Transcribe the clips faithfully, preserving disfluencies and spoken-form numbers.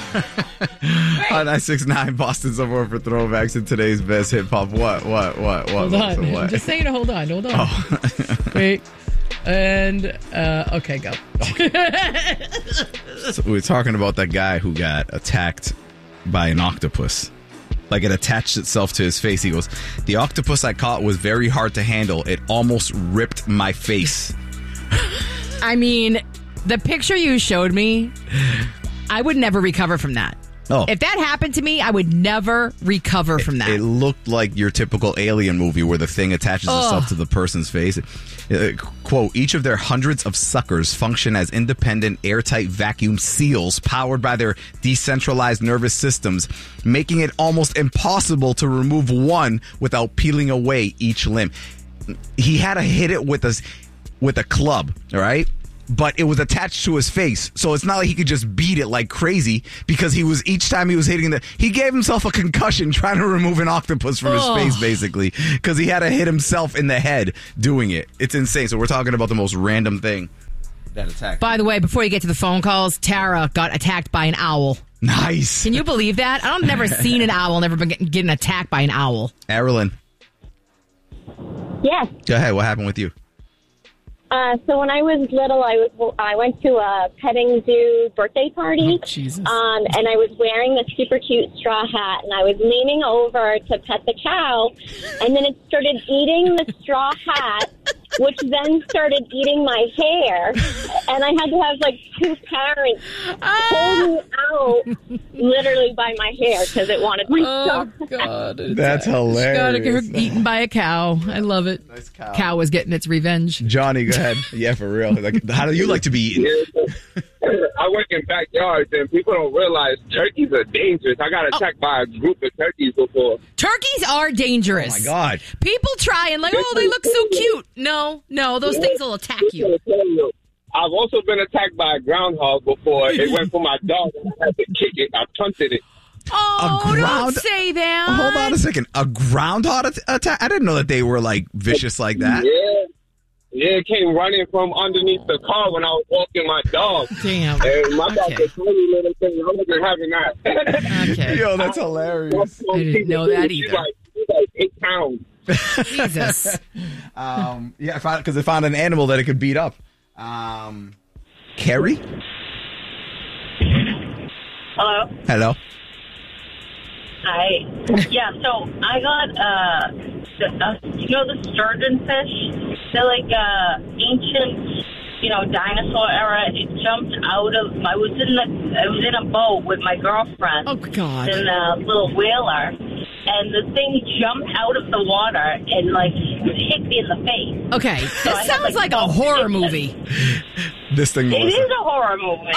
On nine six nine, Boston's number one for throwbacks in today's best hip hop. What? What? What? What? Hold on. So what? I'm just saying to hold on. Hold on. Oh. Wait. And, uh, okay, go. So we were talking about that guy who got attacked by an octopus. Like it attached itself to his face. He goes, the octopus I caught was very hard to handle. It almost ripped my face. I mean, the picture you showed me, I would never recover from that. Oh. If that happened to me, I would never recover from that. It looked like your typical alien movie where the thing attaches Ugh. itself to the person's face. Uh, quote, each of their hundreds of suckers function as independent airtight vacuum seals powered by their decentralized nervous systems, making it almost impossible to remove one without peeling away each limb. He had to hit it with a, with a club, all right? But it was attached to his face. So it's not like he could just beat it like crazy because he was, each time he was hitting the, he gave himself a concussion trying to remove an octopus from his Oh. face, basically, because he had to hit himself in the head doing it. It's insane. So we're talking about the most random thing that attacked. By the way, before you get to the phone calls, Tara got attacked by an owl. Nice. Can you believe that? I've never seen an owl, never been getting, getting attacked by an owl. Arilyn, Yes. go ahead. What happened with you? Uh, so when I was little, I was I went to a petting zoo birthday party, Oh, Jesus. um, and I was wearing a super cute straw hat, and I was leaning over to pet the cow, and then it started eating the straw hat, which then started eating my hair, and I had to have like two parents pull me out, literally by my hair, because it wanted my straw. Oh, God. That's Got hilarious. eaten by a cow. I love it. Nice cow. Cow was getting its revenge. Johnny, go ahead. Yeah, for real. Like, how do you like to be eaten? I work in backyards, and people don't realize turkeys are dangerous. I got attacked by a group of turkeys before. Turkeys are dangerous. Oh, my God. People try and like, oh, they look so cute. No, no, those things will attack you. I've also been attacked by a groundhog before. It went for my dog, and I had to kick it. I punted it. Oh, A ground- don't say that. Hold on a second. A groundhog at- attack? I didn't know that they were like vicious like that. Yeah. Yeah, it came running from underneath the car when I was walking my dog. Damn. And my dog Okay. was totally little thing. I wasn't having that. Okay. Yo, that's hilarious. I didn't know that She's either. like, she's like eight pounds. Jesus. Um, yeah, because I found an animal that it could beat up. Um, Carrie? Hello. Hello. Hi. Yeah, so I got, uh, the, uh, you know the sturgeon fish? They're like, uh, ancient, you know, dinosaur era. It jumped out of, I was in the, I was in a boat with my girlfriend. Oh, God. In a little whaler. And the thing jumped out of the water and, like, hit me in the face. Okay, So I this had, sounds like a both horror inches. movie. This thing, It Melissa. is a horror movie.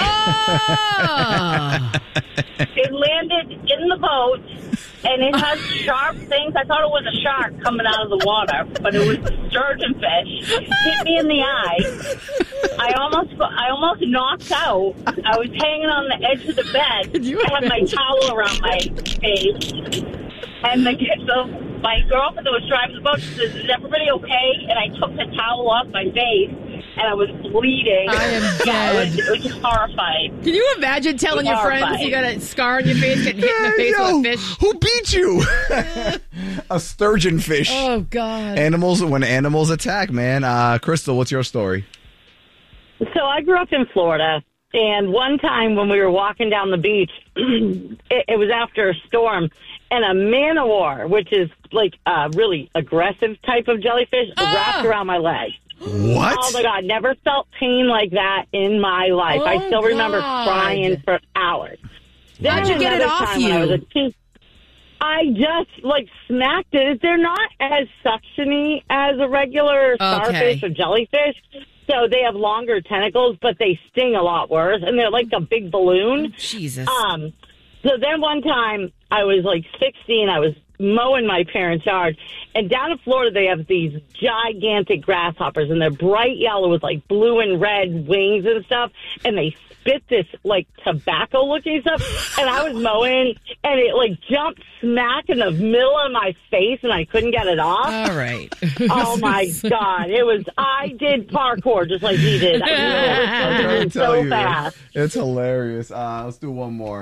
Oh. It landed in the boat, and it has sharp things. I thought it was a shark coming out of the water, but it was a sturgeon fish. Hit me in the eye. I almost, I almost knocked out. I was hanging on the edge of the bed. I had my towel around my face, and the so my girlfriend that was driving the boat says, "Is everybody okay?" And I took the towel off my face, and I was bleeding. I am Yeah, it was, dead. it was horrifying. Can you imagine telling your friends Horrifying. you got a scar on your face, getting hit in the face Yo, with a fish? who beat you? A sturgeon fish. Oh, God. Animals, when animals attack, man. Uh, Crystal, what's your story? So I grew up in Florida, and one time when we were walking down the beach, it, it was after a storm, and a man-o-war, which is like a really aggressive type of jellyfish, Ah! wrapped around my leg. What? Oh, my God. Never felt pain like that in my life. Oh, I still remember God. crying for hours. How'd you Then get it another off time when I you? was a teen- I just, like, smacked it. They're not as suctiony as a regular starfish or jellyfish. So they have longer tentacles, but they sting a lot worse. And they're like a big balloon. Jesus. Um, so then one time I was like sixteen. I was mowing my parents' yard. And down in Florida, they have these gigantic grasshoppers, and they're bright yellow with like blue and red wings and stuff. And they spit this like tobacco looking stuff. And I was mowing, and it like jumped smack in the middle of my face, and I couldn't get it off. All right. Oh my God. It was, I did parkour just like he did. I I'm was trying to tell so you, fast. It's hilarious. Uh, let's do one more.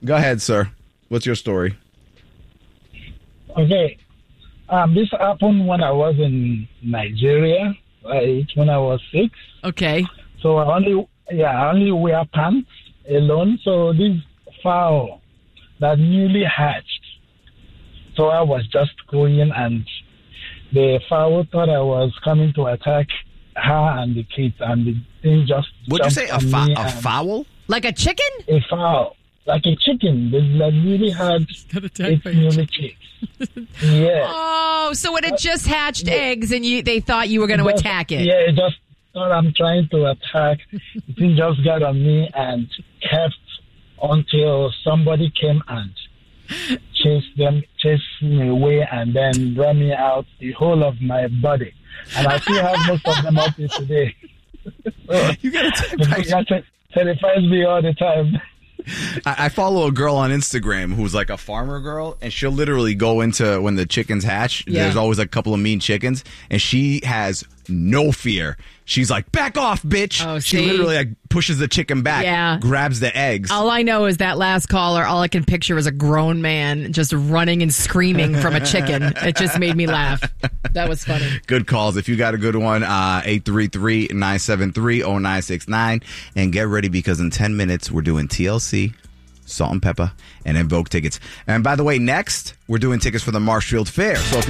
Go ahead, sir. What's your story? Okay. Um, this happened when I was in Nigeria, right? When I was six. Okay. So I only, yeah, I only wear pants alone. So this fowl that newly hatched. So I was just going, and the fowl thought I was coming to attack her and the kids, and the thing just. What'd you say? A, jumped fo- on me a and- fowl? Like a chicken? A fowl, like a chicken. They like really had Got attacked eight by a newly chicks. Yeah. Oh, so it had just hatched eggs, and you they thought you were going to Just- attack it. Yeah, it just thought I'm trying to attack. The thing just got on me and kept until somebody came and chased them, chased me away, and then brought me out the whole of my body. And I still have most of them out here today. You got attacked by That terrifies me all the time. I I follow a girl on Instagram who's like a farmer girl, and she'll literally go into when the chickens hatch. Yeah. There's always a couple of mean chickens, and she has no fear. She's like, "Back off, bitch!" Oh, she see? literally like pushes the chicken back, Yeah. grabs the eggs. All I know is that last caller, all I can picture is a grown man just running and screaming from a chicken. It just made me laugh. That was funny. Good calls. If you got a good one, uh, eight three three, nine seven three, oh nine six nine. And get ready because in ten minutes, we're doing T L C, Salt and Pepper, and Invoke tickets. And by the way, next, we're doing tickets for the Marshfield Fair. So if you're